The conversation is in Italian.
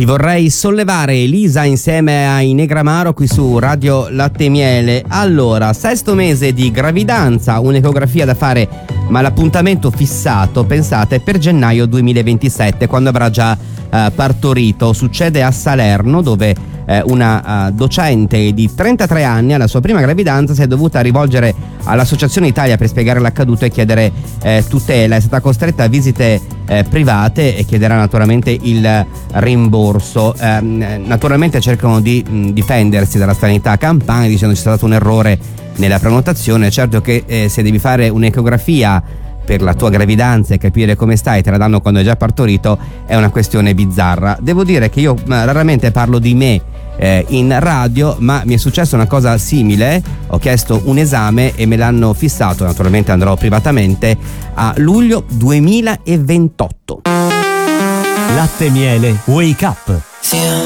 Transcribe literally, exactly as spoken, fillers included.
Ti vorrei sollevare, Elisa, insieme ai Negramaro qui su Radio Latte e Miele. Allora, sesto mese di gravidanza, un'ecografia da fare, ma l'appuntamento fissato, pensate, per gennaio duemilaventisette, quando avrà già eh, partorito. Succede a Salerno, dove eh, una uh, docente di trentatré anni alla sua prima gravidanza si è dovuta rivolgere all'Associazione Italia per spiegare l'accaduto e chiedere eh, tutela. È stata costretta a visite eh, private e chiederà naturalmente il rimborso. Eh, naturalmente cercano di mh, difendersi dalla sanità campana dicendo c'è stato un errore nella prenotazione. Certo che eh, se devi fare un'ecografia per la tua gravidanza e capire come stai, te la danno quando hai già partorito, è una questione bizzarra. Devo dire che io raramente parlo di me eh, in radio, ma mi è successa una cosa simile. Ho chiesto un esame e me l'hanno fissato, naturalmente andrò privatamente, a luglio duemilaventotto. Latte e Miele Wake Up.